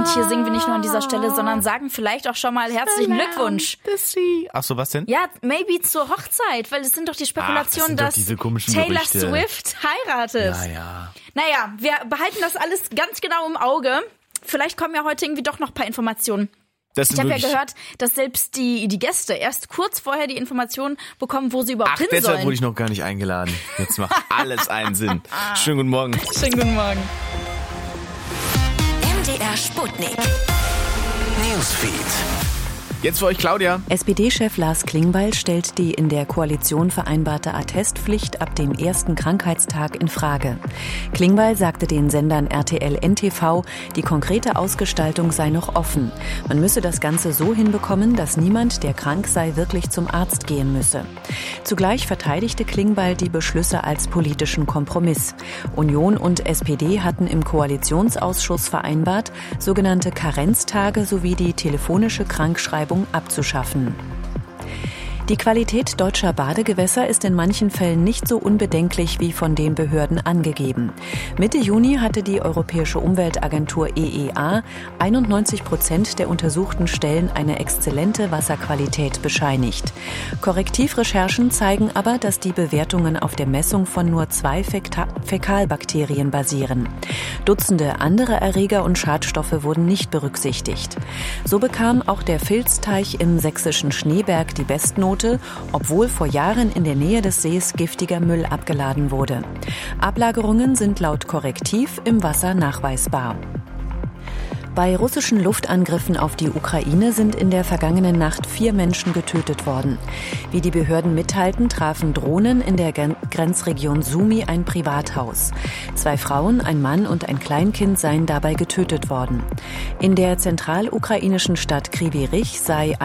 Und hier singen wir nicht nur an dieser Stelle, sondern sagen vielleicht auch schon mal herzlichen Glückwunsch. Ach so, was denn? Ja, maybe zur Hochzeit, weil es sind doch die Spekulationen, dass Taylor Swift heiratet. Ja. Naja, wir behalten das alles ganz genau im Auge. Vielleicht kommen ja heute irgendwie doch noch ein paar Informationen. Ich habe ja gehört, dass selbst die Gäste erst kurz vorher die Informationen bekommen, wo sie überhaupt hin sollen. Deshalb wurde ich noch gar nicht eingeladen. Jetzt macht alles einen Sinn. Schönen guten Morgen. Schönen guten Morgen. MDR Sputnik. Newsfeed. Jetzt für euch Claudia. SPD-Chef Lars Klingbeil stellt die in der Koalition vereinbarte Attestpflicht ab dem ersten Krankheitstag in Frage. Klingbeil sagte den Sendern RTL NTV, die konkrete Ausgestaltung sei noch offen. Man müsse das Ganze so hinbekommen, dass niemand, der krank sei, wirklich zum Arzt gehen müsse. Zugleich verteidigte Klingbeil die Beschlüsse als politischen Kompromiss. Union und SPD hatten im Koalitionsausschuss vereinbart, sogenannte Karenztage sowie die telefonische Krankschreibung abzuschaffen. Die Qualität deutscher Badegewässer ist in manchen Fällen nicht so unbedenklich wie von den Behörden angegeben. Mitte Juni hatte die Europäische Umweltagentur EEA 91% der untersuchten Stellen eine exzellente Wasserqualität bescheinigt. Korrektivrecherchen zeigen aber, dass die Bewertungen auf der Messung von nur 2 Fäkalbakterien basieren. Dutzende andere Erreger und Schadstoffe wurden nicht berücksichtigt. So bekam auch der Vilsteich im sächsischen Schneeberg die Bestnote, obwohl vor Jahren in der Nähe des Sees giftiger Müll abgeladen wurde. Ablagerungen sind laut Korrektiv im Wasser nachweisbar. Bei russischen Luftangriffen auf die Ukraine sind in der vergangenen Nacht 4 Menschen getötet worden. Wie die Behörden mitteilten, trafen Drohnen in der Grenzregion Sumy ein Privathaus. 2 Frauen, ein Mann und ein Kleinkind seien dabei getötet worden. In der zentralukrainischen Stadt Kryvyi Rih sei